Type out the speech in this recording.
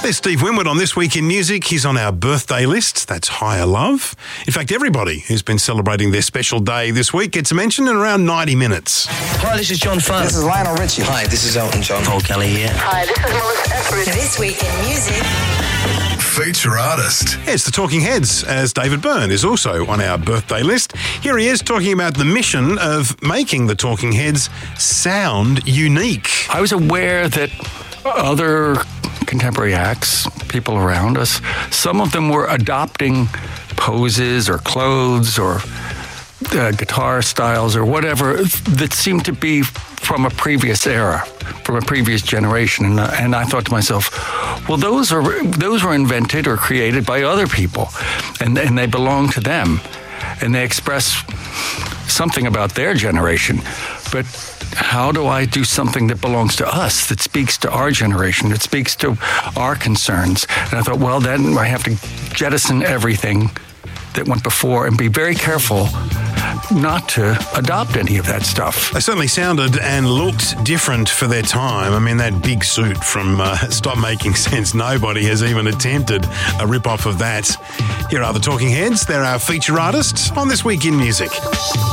There's Steve Winwood on This Week in Music. He's on our birthday list. That's Higher Love. In fact, everybody who's been celebrating their special day this week gets a mention in around 90 minutes. Hi, this is John Fun. This is Lionel Richie. Hi, this is Elton John. Paul Kelly here. Hi, this is Melissa Etheridge. This Week in Music. Feature artist. Yeah, it's the Talking Heads, as David Byrne is also on our birthday list. Here he is talking about the mission of making the Talking Heads sound unique. I was aware that other contemporary acts, people around us, some of them were adopting poses or clothes or guitar styles or whatever that seemed to be from a previous era, from a previous generation. And I thought to myself, well, those were invented or created by other people, and they belong to them, and they express something about their generation. But how do I do something that belongs to us, that speaks to our generation, that speaks to our concerns? And I thought, well, then I have to jettison everything that went before and be very careful not to adopt any of that stuff. They certainly sounded and looked different for their time. I mean, that big suit from Stop Making Sense, nobody has even attempted a rip-off of that. Here are the Talking Heads. They're our feature artists on This Week in Music.